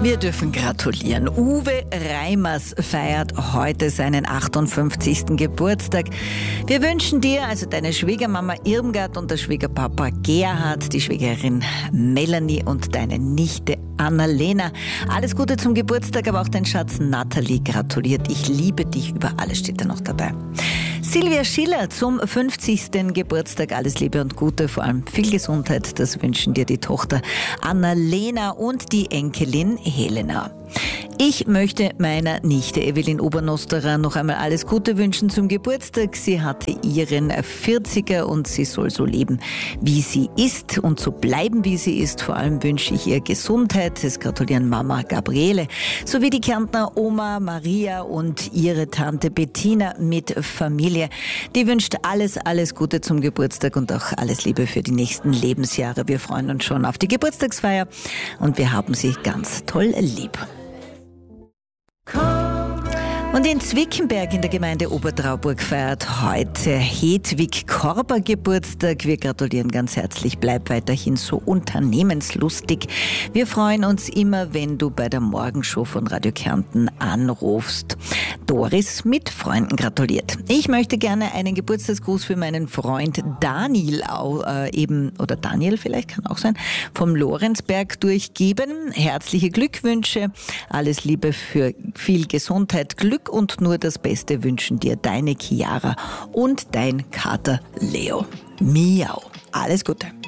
Wir dürfen gratulieren. Uwe Reimers feiert heute seinen 58. Geburtstag. Wir wünschen dir, also deine Schwiegermama Irmgard und der Schwiegerpapa Gerhard, die Schwiegerin Melanie und deine Nichte Annalena, alles Gute zum Geburtstag, aber auch dein Schatz Nathalie gratuliert. Ich liebe dich über alles, steht da noch dabei. Silvia Schiller zum 50. Geburtstag. Alles Liebe und Gute, vor allem viel Gesundheit. Das wünschen dir die Tochter Annalena und die Enkelin Helena. Ich möchte meiner Nichte Evelyn Obernosterer noch einmal alles Gute wünschen zum Geburtstag. Sie hatte ihren 40er und sie soll so leben, wie sie ist und so bleiben, wie sie ist. Vor allem wünsche ich ihr Gesundheit. Es gratulieren Mama Gabriele sowie die Kärntner Oma Maria und ihre Tante Bettina mit Familie. Die wünscht alles Gute zum Geburtstag und auch alles Liebe für die nächsten Lebensjahre. Wir freuen uns schon auf die Geburtstagsfeier und wir haben sie ganz toll lieb. Und in Zwickenberg in der Gemeinde Obertrauburg feiert heute Hedwig Korber Geburtstag. Wir gratulieren ganz herzlich. Bleib weiterhin so unternehmenslustig. Wir freuen uns immer, wenn du bei der Morgenshow von Radio Kärnten anrufst. Doris mit Freunden gratuliert. Ich möchte gerne einen Geburtstagsgruß für meinen Freund Daniel, oder Daniel vielleicht, kann auch sein, vom Lorenzberg durchgeben. Herzliche Glückwünsche, alles Liebe für viel Gesundheit, Glück und nur das Beste wünschen dir deine Chiara und dein Kater Leo. Miau. Alles Gute.